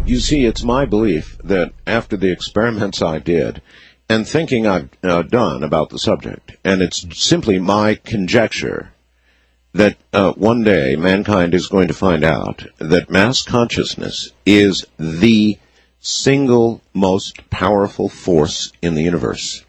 You see, it's my belief that after the experiments I did, and thinking I've done about the subject, and it's simply my conjecture that one day mankind is going to find out that mass consciousness is the single most powerful force in the universe.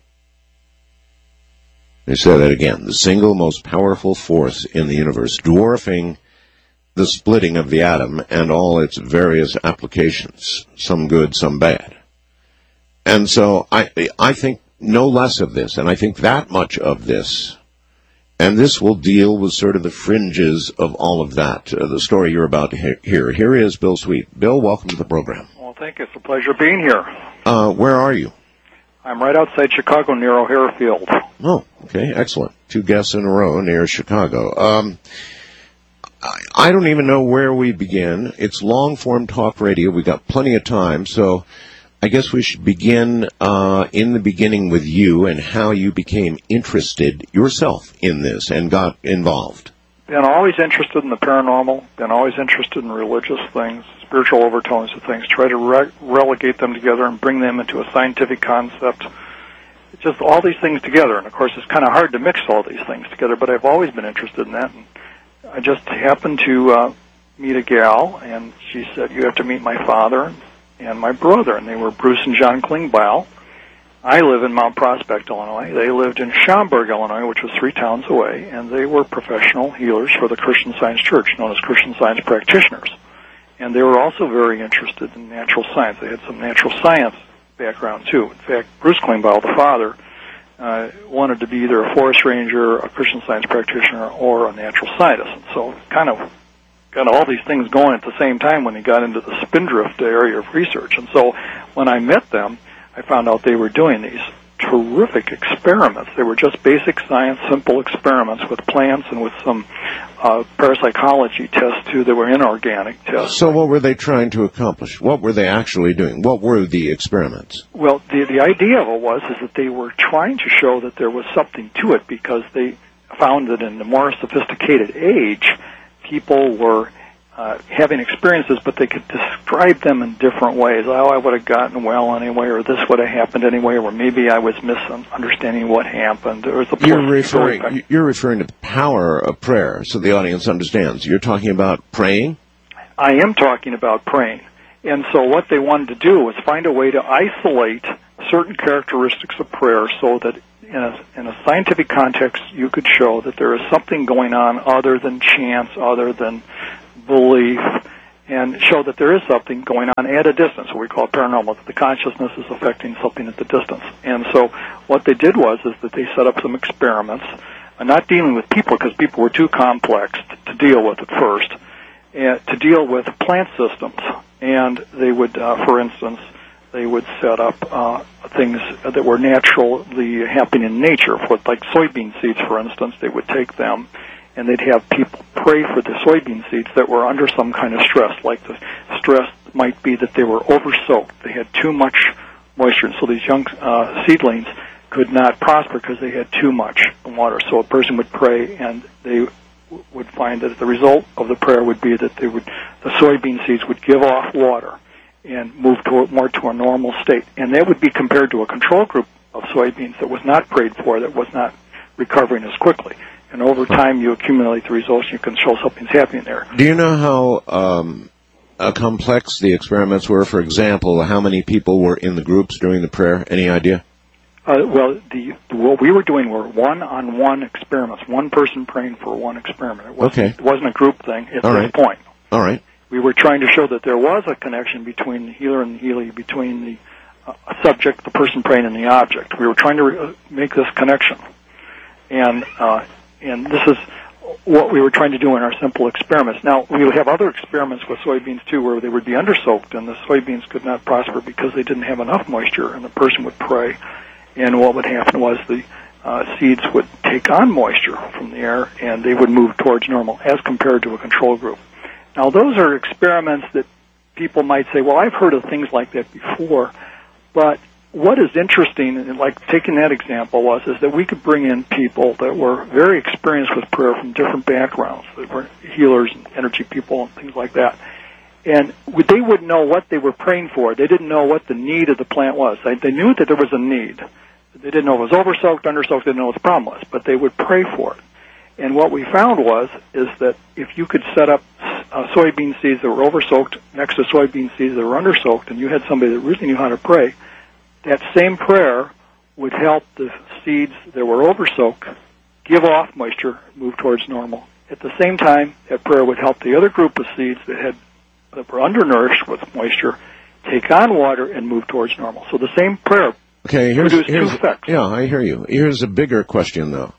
Let me say that again. The single most powerful force in the universe, dwarfing the splitting of the atom and all its various applications, some good, some bad. And so I think no less of this, and I think that much of this, and this will deal with sort of the fringes of all of that, the story you're about to hear. Here is Bill Sweet. Bill, welcome to the program. Well, thank you. It's a pleasure being here. Where are you? I'm right outside Chicago near O'Hare Field. Oh, okay, excellent. 2 guests in a row near Chicago. I don't even know where we begin. It's long-form talk radio. We've got plenty of time, so I guess we should begin in the beginning with you and how you became interested yourself in this and got involved. Been always interested in the paranormal, been always interested in religious things, spiritual overtones of things, try to relegate them together and bring them into a scientific concept. Just all these things together, and of course it's kind of hard to mix all these things together, but I've always been interested in that. And I just happened to meet a gal, and she said, you have to meet my father and my brother, and they were Bruce and John Klingbeil. I live in Mount Prospect, Illinois. They lived in Schaumburg, Illinois, which was 3 towns away, and they were professional healers for the Christian Science Church, known as Christian Science practitioners. And they were also very interested in natural science. They had some natural science background, too. In fact, Bruce Klingbeil, the father, wanted to be either a forest ranger, a Christian Science practitioner, or a natural scientist. And so kind of got all these things going at the same time when he got into the Spindrift area of research. And so when I met them, I found out they were doing these terrific experiments. They were just basic science, simple experiments with plants and with some parapsychology tests, too. They were inorganic tests. So what were they trying to accomplish? What were they actually doing? What were the experiments? Well, the idea of it is that they were trying to show that there was something to it, because they found that in the more sophisticated age, people were having experiences, but they could describe them in different ways. Oh, I would have gotten well anyway, or this would have happened anyway, or maybe I was misunderstanding what happened. You're referring to the power of prayer, so the audience understands. You're talking about praying? I am talking about praying. And so what they wanted to do was find a way to isolate certain characteristics of prayer so that in a scientific context you could show that there is something going on other than chance, other than belief, and show that there is something going on at a distance, what we call paranormal, that the consciousness is affecting something at the distance. And so what they did is that they set up some experiments, not dealing with people because people were too complex to deal with at first, and to deal with plant systems. And they would, for instance, they would set up things that were naturally happening in nature, like soybean seeds, for instance. They would take them and they'd have people pray for the soybean seeds that were under some kind of stress, like the stress might be that they were over-soaked. They had too much moisture, and so these young seedlings could not prosper because they had too much water. So a person would pray, and they would find that the result of the prayer would be that the soybean seeds would give off water and move more to a normal state. And that would be compared to a control group of soybeans that was not prayed for, that was not recovering as quickly. And over time, you accumulate the results, you can show something's happening there. Do you know how complex the experiments were? For example, how many people were in the groups during the prayer? Any idea? What we were doing were one-on-one experiments, one person praying for one experiment. It wasn't a group thing at this point. All right. We were trying to show that there was a connection between the healer and the healer, between the subject, the person praying, and the object. We were trying to make this connection. And this is what we were trying to do in our simple experiments. Now, we would have other experiments with soybeans, too, where they would be undersoaked, and the soybeans could not prosper because they didn't have enough moisture, and the person would pray. And what would happen was the seeds would take on moisture from the air, and they would move towards normal, as compared to a control group. Now, those are experiments that people might say, well, I've heard of things like that before, but what is interesting, like taking that example, is that we could bring in people that were very experienced with prayer from different backgrounds. They were healers and energy people and things like that. And they wouldn't know what they were praying for. They didn't know what the need of the plant was. They knew that there was a need. They didn't know if it was oversoaked, undersoaked. They didn't know what the problem was, but they would pray for it. And what we found is that if you could set up soybean seeds that were oversoaked next to soybean seeds that were undersoaked, and you had somebody that really knew how to pray, that same prayer would help the seeds that were oversoaked give off moisture, move towards normal. At the same time, that prayer would help the other group of seeds that were undernourished with moisture take on water and move towards normal. So the same prayer produced two effects. Yeah, I hear you. Here's a bigger question, though.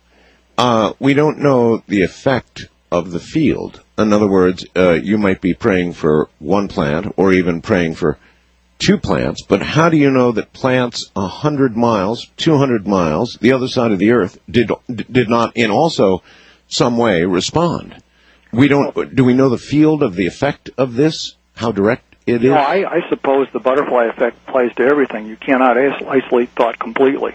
We don't know the effect of the field. In other words, you might be praying for one plant or even praying for two plants, but how do you know that plants 100 miles, 200 miles, the other side of the earth, did not in also some way respond? Do we know the field of the effect of this, how direct it is? No, I suppose the butterfly effect applies to everything. You cannot isolate thought completely.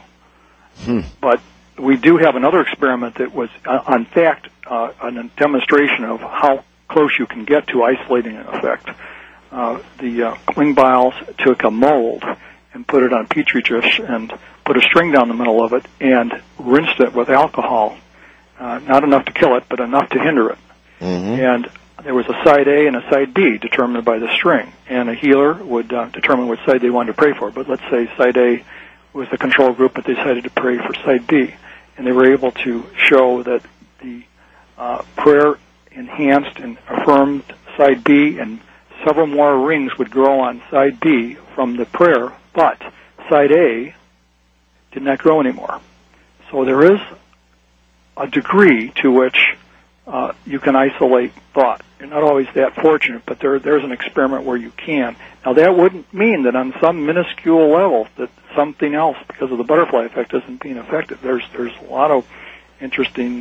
But we do have another experiment that was, in fact, a demonstration of how close you can get to isolating an effect. The Klingbeils took a mold and put it on a petri dish and put a string down the middle of it and rinsed it with alcohol. Not enough to kill it, but enough to hinder it. Mm-hmm. And there was a side A and a side B determined by the string. And a healer would determine which side they wanted to pray for. But let's say side A was the control group, but they decided to pray for side B. And they were able to show that the prayer enhanced and affirmed side B, and several more rings would grow on side B from the prayer, but side A did not grow anymore. So there is a degree to which you can isolate thought. You're not always that fortunate, but there's an experiment where you can. Now, that wouldn't mean that on some minuscule level that something else, because of the butterfly effect, isn't being affected. There's a lot of interesting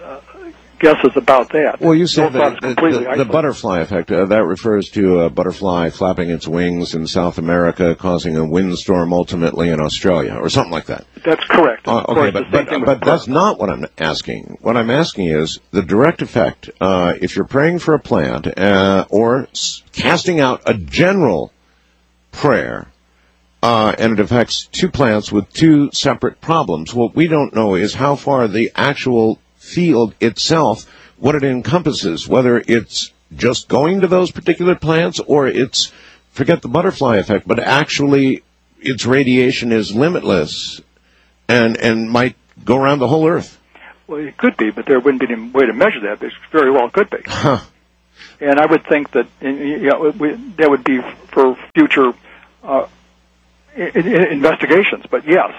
guesses about that. Well, you said that the butterfly effect, that refers to a butterfly flapping its wings in South America, causing a windstorm ultimately in Australia, or something like that. That's correct. Okay, but that's not what I'm asking. What I'm asking is the direct effect, if you're praying for a plant or casting out a general prayer, and it affects two plants with two separate problems. What we don't know is how far the actual field itself, what it encompasses, whether it's just going to those particular plants or it's, forget the butterfly effect, but actually its radiation is limitless and might go around the whole earth. Well, it could be, but there wouldn't be any way to measure that. It very well could be. Huh. And I would think that that would be for future investigations. But yes,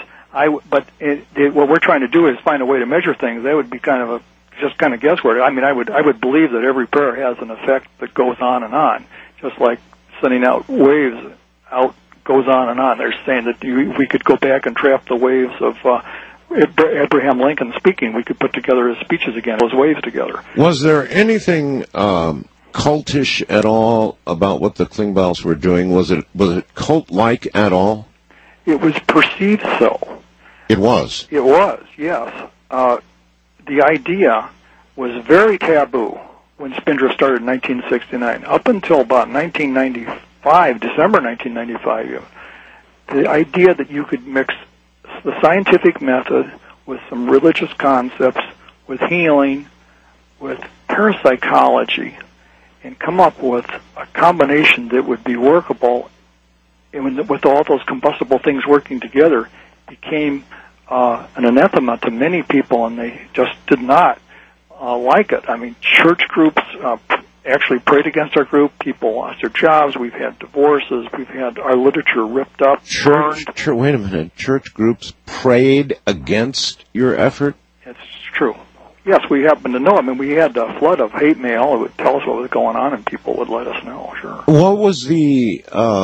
what we're trying to do is find a way to measure things. That would be kind of guesswork. I mean, I would believe that every prayer has an effect that goes on and on, just like sending out waves out goes on and on. They're saying that we could go back and trap the waves of Abraham Lincoln speaking. We could put together his speeches again, those waves together. Was there anything cultish at all about what the Klingbeils were doing? Was it cult-like at all? It was perceived so. It was? It was, yes. The idea was very taboo when Spindrift started in 1969. Up until about 1995, December 1995, the idea that you could mix the scientific method with some religious concepts, with healing, with parapsychology, and come up with a combination that would be workable, and with all those combustible things working together, became an anathema to many people, and they just did not like it. I mean, church groups actually prayed against our group. People lost their jobs. We've had divorces. We've had our literature ripped up, burned. Wait a minute. Church groups prayed against your effort? It's true. Yes, we happen to know. I mean, we had a flood of hate mail. It would tell us what was going on, and people would let us know, sure. What was the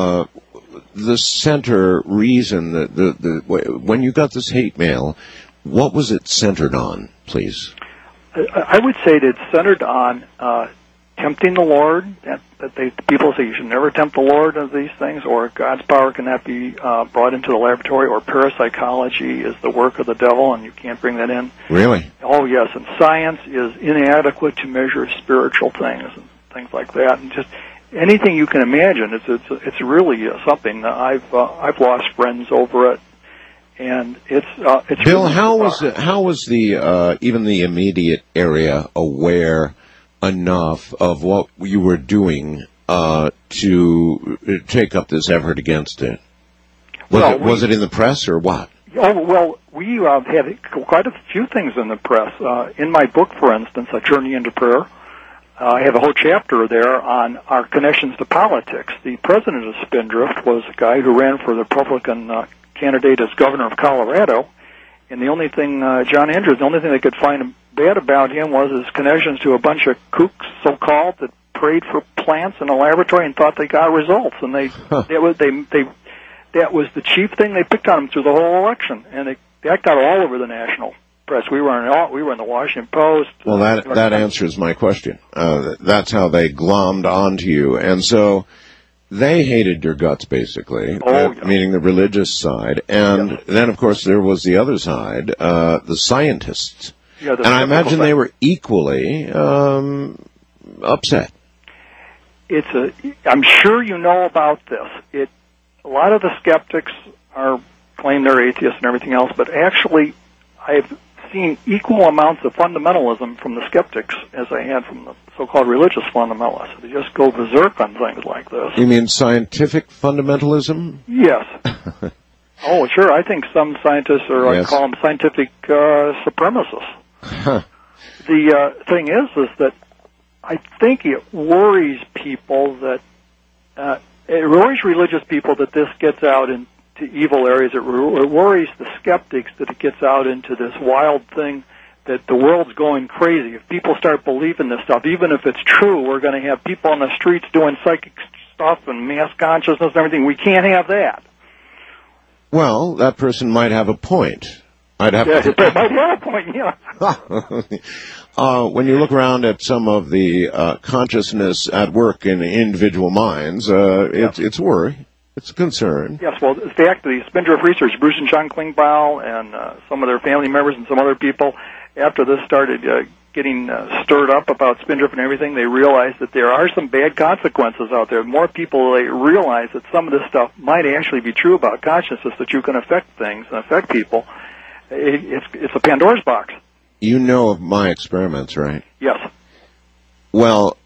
center reason that when you got this hate mail, what was it centered on, please? I would say that it's centered on tempting the Lord. People say you should never tempt the Lord of these things, or God's power cannot be brought into the laboratory, or parapsychology is the work of the devil, and you can't bring that in. Really? Oh, yes, and science is inadequate to measure spiritual things and things like that. And anything you can imagine. It's really something. I've lost friends over it, and it's Bill, really how was the even the immediate area aware enough of what you were doing to take up this effort against it? Was it in the press or what? Oh, well, we had quite a few things in the press. In my book, for instance, A Journey into Prayer, I have a whole chapter there on our connections to politics. The president of Spindrift was a guy who ran for the Republican candidate as governor of Colorado, and the only thing, John Andrews, the only thing they could find bad about him was his connections to a bunch of kooks, so-called, that prayed for plants in a laboratory and thought they got results, and that was the chief thing they picked on him through the whole election, and that got all over the national press. We were in the Washington Post. Well, that answers my question. That's how they glommed onto you, and so they hated your guts, basically, meaning the religious side, and then, of course, there was the other side, the scientists, and I imagine they were equally upset. I'm sure you know about this. A lot of the skeptics claim they're atheists and everything else, but actually I've seen equal amounts of fundamentalism from the skeptics as I had from the so-called religious fundamentalists. They just go berserk on things like this. You mean scientific fundamentalism? Yes. Oh, sure. I think some scientists I call them scientific supremacists. Huh. The thing is that I think it worries people that it worries religious people that this gets out into evil areas. It worries the skeptics that it gets out into this wild thing that the world's going crazy. If people start believing this stuff, even if it's true, we're going to have people on the streets doing psychic stuff and mass consciousness and everything. We can't have that. Well, that person might have a point. Might have a point, yeah. When you look around at some of the consciousness at work in individual minds, it's a worry. It's a concern. Yes, well, in fact, the Spindrift research, Bruce and John Klingbeil and some of their family members and some other people, after this started getting stirred up about Spindrift and everything, they realized that there are some bad consequences out there. More people realize that some of this stuff might actually be true about consciousness, that you can affect things and affect people. It's a Pandora's box. You know of my experiments, right? Yes. Well,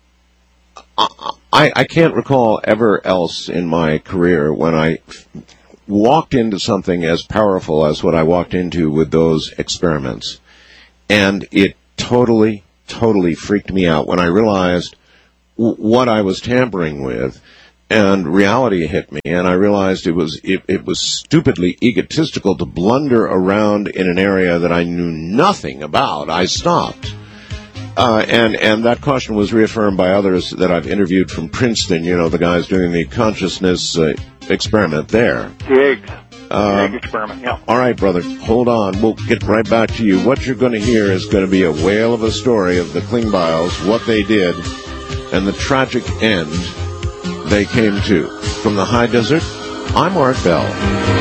I can't recall ever else in my career when I walked into something as powerful as what I walked into with those experiments. And it totally freaked me out when I realized what I was tampering with. And reality hit me, and I realized it was stupidly egotistical to blunder around in an area that I knew nothing about. I stopped. And that caution was reaffirmed by others that I've interviewed from Princeton, the guys doing the consciousness experiment there. The egg experiment, yeah. All right, brother, hold on. We'll get right back to you. What you're going to hear is going to be a whale of a story of the Klingbeils, what they did, and the tragic end they came to. From the high desert, I'm Art Bell.